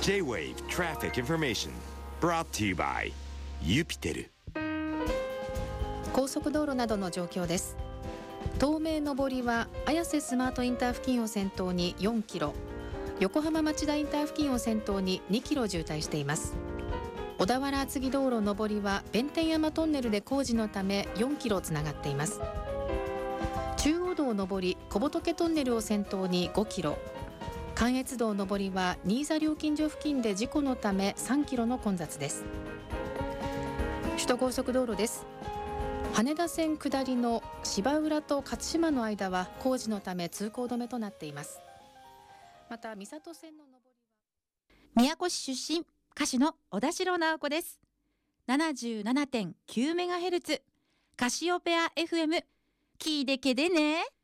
J-Wave Traffic Information brought to you by ユピテル。 高速道路などの状況です。東名上りは綾瀬スマートインター付近を先頭に4キロ、横浜町田インター付近を先頭に2キロ渋滞しています。小田原厚木道路上りは弁天山トンネルで工事のため4キロつながっています。中央道上り小仏トンネルを先頭に5キロ、関越道上りは新座料金所付近で事故のため3キロの混雑です。首都高速道路です。羽田線下りの芝浦と勝島の間は工事のため通行止めとなっています。また三郷線の上りは宮古市出身、歌手の小田代直子です。 77.9MHz カシオペア FM 聞いてけでね。